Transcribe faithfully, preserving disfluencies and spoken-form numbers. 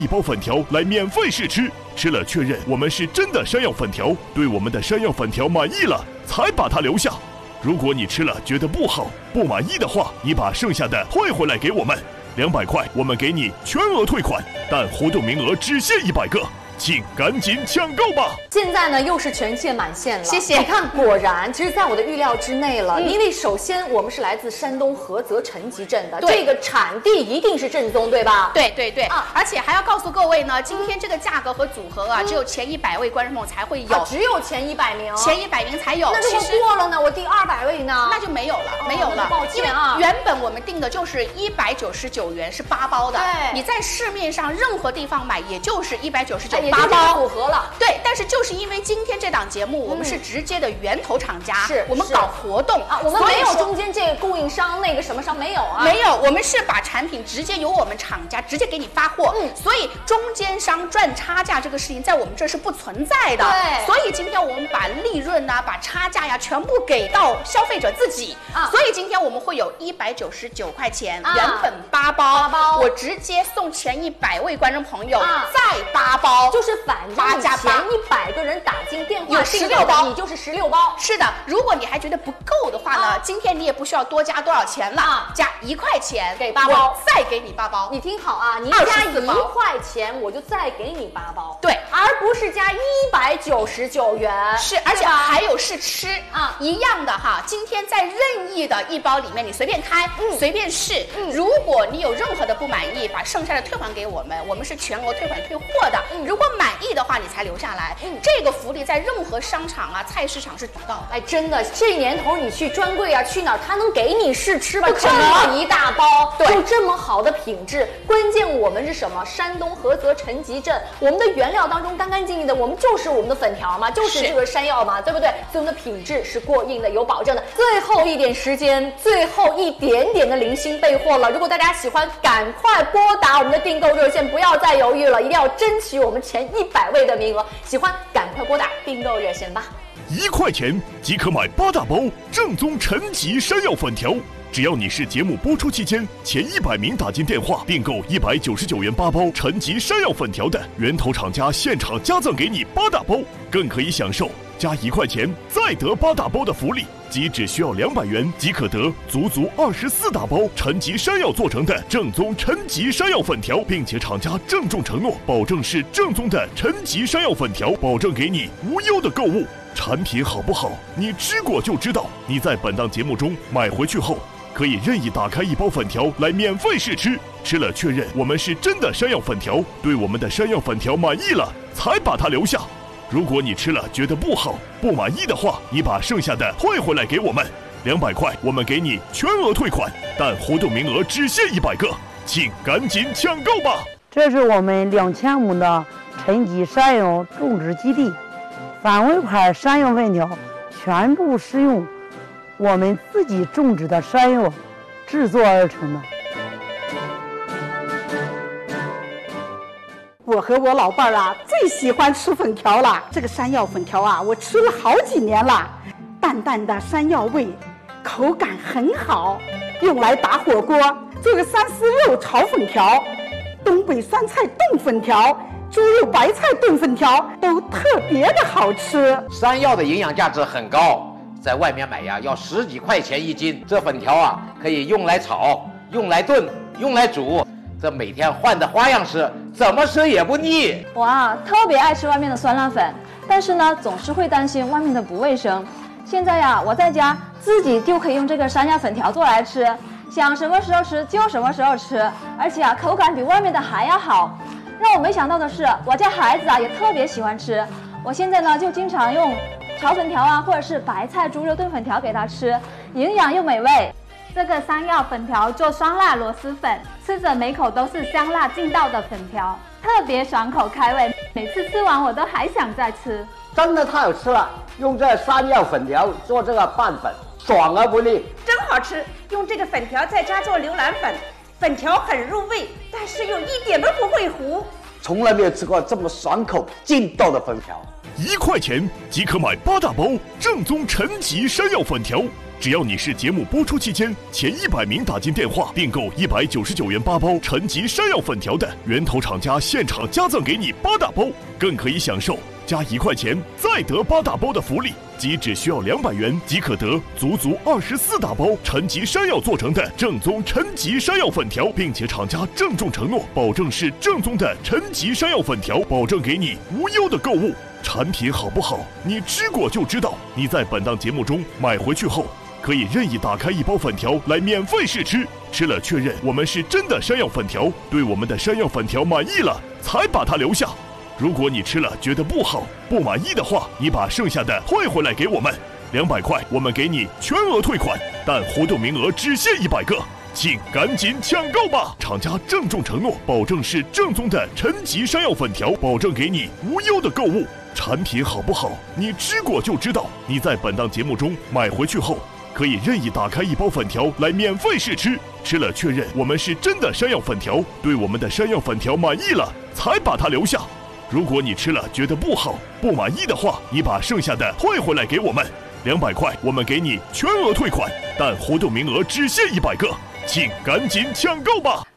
一包粉条来免费试吃，吃了确认我们是真的山药粉条，对我们的山药粉条满意了，才把它留下。如果你吃了觉得不好、不满意的话，你把剩下的退回来给我们，两百块我们给你全额退款，但活动名额只限一百个。请赶紧抢购吧！ 现在呢，又是全线满线了。 谢谢。 你看，果然，其实在我的预料之内了。嗯、因为首先我们是来自山东菏泽陈集镇的，这个产地一定是正宗，对吧？ 对对对。啊，而且还要告诉各位呢，今天这个价格和组合啊，嗯、只有前一百位观众朋友才会有、 啊，只有前一百名， 前一百名才有。 那如果过了呢？我第二百位呢？ 那就没有了，哦、没有了。 抱歉啊， 原本我们定的就是一百九十九元是八包的， 对， 你在市面上任何地方买，也就是一百九十九八包符合。 对，但是就是因为今天这档节目，我们是直接的源头厂家， 是我们搞活动啊，我们没有中间这个供应商那个什么商没有啊， 没有，我们是把产品直接由我们厂家直接给你发货，嗯，所以中间商赚差价这个事情在我们这是不存在的， 对， 所以今天我们把利润呐、啊，把差价呀全部给到消费者自己啊，所以今天我们会有一百九十九块钱，啊、原本八包， 八包， 我直接送前一百位观众朋友、啊、再八包， 就是反正。前一百个人打进电话， 有十六包， 你就是十六包。 是的，如果你还觉得不够的话呢，啊、今天你也不需要多加多少钱了，啊、加一块钱给八包， 再给你八包。 你听好啊，你加一块钱，我就再给你八包。 对， 而不是加一百九十九元。 是，而且还有试吃啊，一样的哈。今天在任意的一包里面，你随便开，嗯、随便试。嗯、如果你有任何的不满意，把剩下的退还给我们，我们是全额退款退货的。嗯、如果满意的话，你才留下来，嗯，这个福利在任何商场啊、菜市场是不到的。 哎，真的，这年头你去专柜啊，去哪儿他能给你试吃吧？这么一大包， 对， 就这么好的品质。关键我们是什么？山东菏泽陈集镇，我们的原料当中干干净净的，我们就是我们的粉条嘛，就是这个山药嘛，对不对？所以我们的品质是过硬的，有保证的。最后一点时间，最后一点点的零星备货了。如果大家喜欢，赶快拨打我们的订购热线，不要再犹豫了，一定要争取我们前一百位的名额。喜欢赶快拨打订购热线吧！ 一块钱即可买八大包正宗陈集山药粉条，只要你是节目播出期间前一百名打进电话订购一百九十九元八包陈集山药粉条的，源头厂家现场加赠给你八大包，更可以享受加一块钱再得八大包的福利，即只需要两百元即可得足足二十四大包陈集山药做成的正宗陈集山药粉条，并且厂家郑重承诺，保证是正宗的陈集山药粉条，保证给你无忧的购物。产品好不好，你吃过就知道。你在本档节目中买回去后，可以任意打开一包粉条来免费试吃，吃了确认我们是真的山药粉条，对我们的山药粉条满意了，才把它留下。如果你吃了觉得不好、不满意的话，你把剩下的退回来给我们，两百块我们给你全额退款，但活动名额只限一百个，请赶紧抢购吧！ 这是我们两千亩的陈集山药种植基地，三维块山药粉条全部使用我们自己种植的山药制作而成的。 我和我老伴儿啊，最喜欢吃粉条了。这个山药粉条啊，我吃了好几年了，淡淡的山药味，口感很好，用来打火锅，做个三丝肉炒粉条，东北酸菜炖粉条，猪肉白菜炖粉条都特别的好吃。 山药的营养价值很高，在外面买呀要十几块钱一斤。这粉条啊，可以用来炒，用来炖，用来煮。这每天换的花样吃，怎么吃也不腻。 我啊特别爱吃外面的酸辣粉，但是呢总是会担心外面的不卫生。现在呀我在家自己就可以用这个山药粉条做来吃，想什么时候吃就什么时候吃，而且啊口感比外面的还要好。让我没想到的是，我家孩子啊也特别喜欢吃。我现在呢就经常用炒粉条啊，或者是白菜猪肉炖粉条给他吃，营养又美味。 这个山药粉条做酸辣螺蛳粉，吃着每口都是香辣劲道的粉条，特别爽口开胃，每次吃完我都还想再吃。 真的太好吃了，用这山药粉条做这个拌粉，爽而不腻， 真好吃。用这个粉条在家做牛腩粉，粉条很入味，但是又一点都不会糊。 从来没有吃过这么爽口劲道的粉条。 一块钱即可买八大包正宗陈集山药粉条， 只要你是节目播出期间前一百名打进电话订购一百九十九元八包陈吉山药粉条的，源头厂家现场加赠给你八大包，更可以享受加一块钱再得八大包的福利，即只需要两百元即可得足足二十四大包陈吉山药做成的正宗陈吉山药粉条，并且厂家郑重承诺，保证是正宗的陈吉山药粉条，保证给你无忧的购物。产品好不好，你吃过就知道。你在本档节目中买回去后，可以任意打开一包粉条来免费试吃，吃了确认我们是真的山药粉条，对我们的山药粉条满意了，才把它留下。如果你吃了觉得不好、不满意的话，你把剩下的退回来给我们，两百块我们给你全额退款，但活动名额只限一百个，请赶紧抢购吧！厂家郑重承诺，保证是正宗的陈吉山药粉条，保证给你无忧的购物。产品好不好，你吃过就知道。你在本档节目中买回去后，可以任意打开一包粉条来免费试吃，吃了确认我们是真的山药粉条，对我们的山药粉条满意了，才把它留下。如果你吃了觉得不好、不满意的话，你把剩下的退回来给我们，两百块我们给你全额退款，但活动名额只限一百个，请赶紧抢购吧！